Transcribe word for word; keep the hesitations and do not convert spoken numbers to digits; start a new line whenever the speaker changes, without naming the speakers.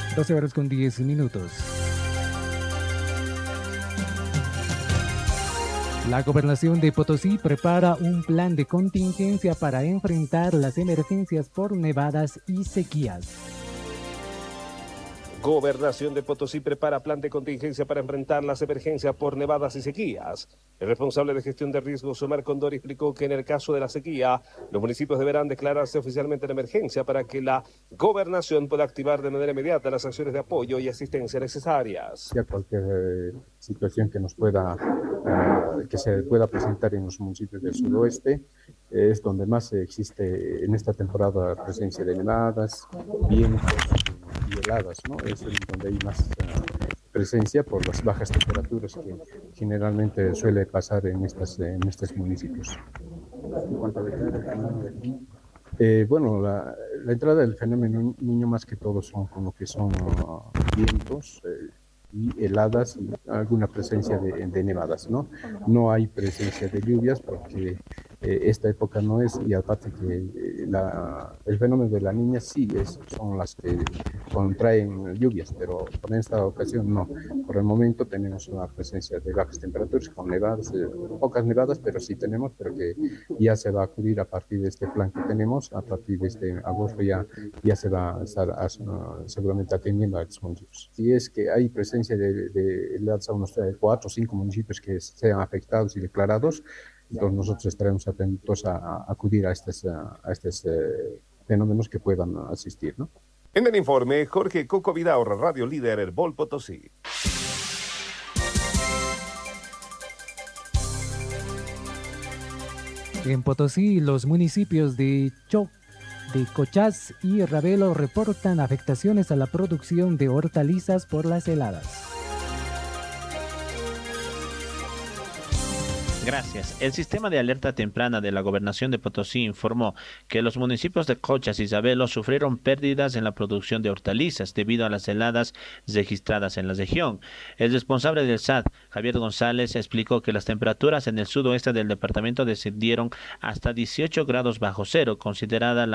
doce horas con diez minutos. La Gobernación de Potosí prepara un plan de contingencia para enfrentar las emergencias por nevadas y sequías.
Gobernación de Potosí prepara plan de contingencia para enfrentar las emergencias por nevadas y sequías. El responsable de gestión de riesgos, Omar Condori, explicó que en el caso de la sequía, los municipios deberán declararse oficialmente en emergencia para que la gobernación pueda activar de manera inmediata las acciones de apoyo y asistencia necesarias.
Ya cualquier eh, situación que nos pueda, eh, que se pueda presentar en los municipios del sudoeste, eh, es donde más existe en esta temporada presencia de nevadas, vientos y heladas, ¿no? Es donde hay más uh, presencia por las bajas temperaturas que generalmente suele pasar en, estas, en estos municipios. En cuanto a la entrada del fenómeno del niño, eh, bueno, la, la entrada del fenómeno niño más que todo son como que son uh, vientos eh, y heladas y alguna presencia de, de nevadas, ¿no? No hay presencia de lluvias porque eh, esta época no es, y aparte que eh, la, el fenómeno de la niña sí es, son las que contraen lluvias, pero por esta ocasión no. Por el momento tenemos una presencia de bajas temperaturas con nevadas, eh, pocas nevadas, pero sí tenemos, pero que ya se va a acudir a partir de este plan que tenemos, a partir de este agosto ya, ya se va a estar a, uh, seguramente atendiendo a estos municipios. Y es que hay presencia de, de heladas a unos cuatro o cinco municipios que sean afectados y declarados, entonces nosotros estaremos atentos a, a acudir a estos, a, a estos eh, fenómenos que puedan asistir, ¿no?
En el informe, Jorge Coco Vidaurra, Radio Líder Herbol Potosí.
En Potosí, los municipios de Choc, de Cochás y Ravelo reportan afectaciones a la producción de hortalizas por las heladas.
Gracias. El sistema de alerta temprana de la Gobernación de Potosí informó que los municipios de Cochas y Ravelo sufrieron pérdidas en la producción de hortalizas debido a las heladas registradas en la región. El responsable del S A D, Javier González, explicó que las temperaturas en el sudoeste del departamento descendieron hasta dieciocho grados bajo cero, considerada la